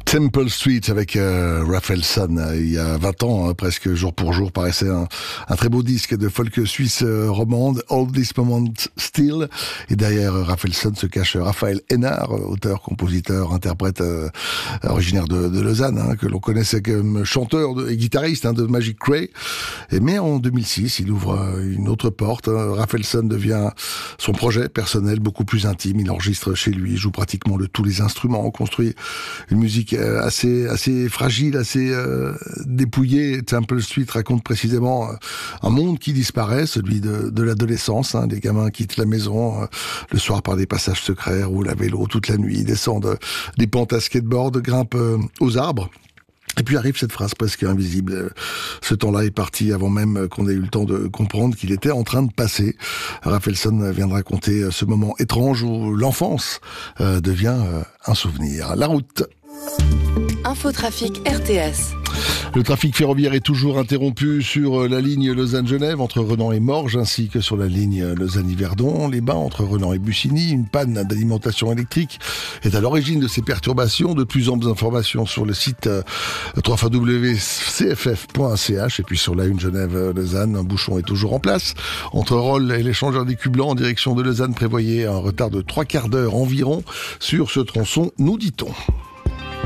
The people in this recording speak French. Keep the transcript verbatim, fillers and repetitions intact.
Temple Street avec euh, Raphaël Son, euh, il y a vingt ans, hein, presque jour pour jour, paraissait un, un très beau disque de folk suisse euh, romande, All This Moment Still. Et derrière euh, Raphaël Son se cache Raphaël Hénard, euh, auteur, compositeur, interprète euh, originaire de, de Lausanne, hein, que l'on connaissait comme chanteur de, et guitariste hein, de Magic Cray. Et mais en deux mille six, il ouvre euh, une autre porte. Hein. Raphaël Son devient son projet personnel beaucoup plus intime. Il enregistre chez lui, il joue pratiquement de tous les instruments, construit une musique assez assez fragile, assez euh, dépouillée. Temple Street raconte précisément euh, un monde qui disparaît, celui de, de l'adolescence. Hein, des gamins quittent la maison euh, le soir par des passages secrets, roulent à vélo toute la nuit, descendent des pentes à skateboard, grimpent euh, aux arbres. Et puis arrive cette phrase presque invisible. Ce temps-là est parti avant même qu'on ait eu le temps de comprendre qu'il était en train de passer. Raphaël Son vient de raconter ce moment étrange où l'enfance euh, devient euh, un souvenir. La route. Infotrafic R T S. Le trafic ferroviaire est toujours interrompu sur la ligne Lausanne-Genève entre Renan et Morges, ainsi que sur la ligne Lausanne-Yverdon. Les Bains entre Renan et Bussigny. Une panne d'alimentation électrique est à l'origine de ces perturbations. De plus amples informations sur le site w w w point c f f point c h. Et puis sur la une Genève-Lausanne, un bouchon est toujours en place. Entre Rolle et l'échangeur des Cubes Blancs en direction de Lausanne, prévoyez un retard de trois quarts d'heure environ sur ce tronçon, nous dit-on.